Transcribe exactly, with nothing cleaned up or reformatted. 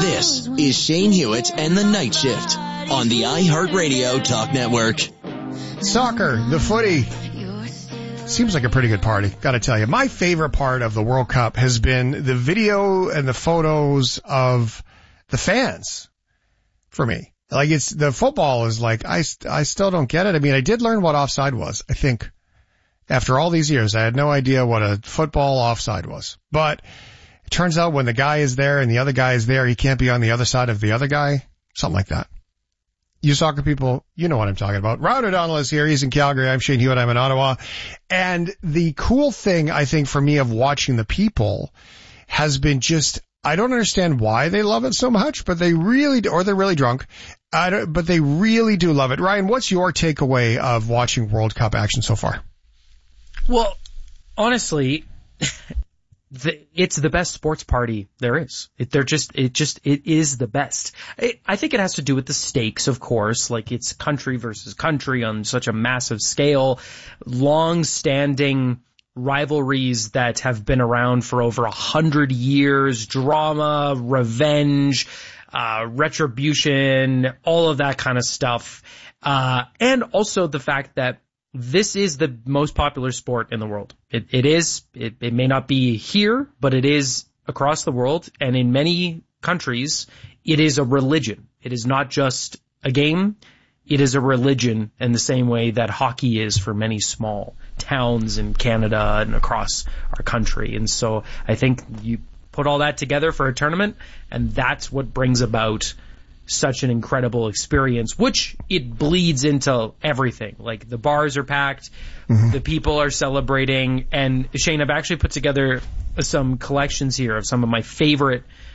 This is Shane Hewitt and the Night Shift on the iHeartRadio Talk Network. Soccer, the footy. Seems like a pretty good party, gotta tell you. My favorite part of the World Cup has been the video and the photos of the fans for me. Like, it's, the football is like, I, I still don't get it. I mean, I did learn what offside was, I think. After all these years, I had no idea what a football offside was. But it turns out when the guy is there and the other guy is there, he can't be on the other side of the other guy. Something like that. You soccer people, you know what I'm talking about. Ryan O'Donnell is here. He's in Calgary. I'm Shane Hewitt. I'm in Ottawa. And the cool thing, I think, for me of watching the people has been just, I don't understand why they love it so much, but they really do, or they're really drunk. I don't, but they really do love it. Ryan, what's your takeaway of watching World Cup action so far? Well, honestly, the, it's the best sports party there is. It, they're just, it just, it is the best. It, I think it has to do with the stakes, of course, like it's country versus country on such a massive scale, long-standing rivalries that have been around for over a hundred years, drama, revenge, uh, retribution, all of that kind of stuff. Uh, and also the fact that this is the most popular sport in the world. It, it is, it, it may not be here, but it is across the world. And in many countries, it is a religion. It is not just a game. It is a religion in the same way that hockey is for many small towns in Canada and across our country. And so I think you put all that together for a tournament, and that's what brings about such an incredible experience, which it bleeds into everything. Like the bars are packed, mm-hmm. the people are celebrating, and Shane, I've actually put together some collections here of some of my favorite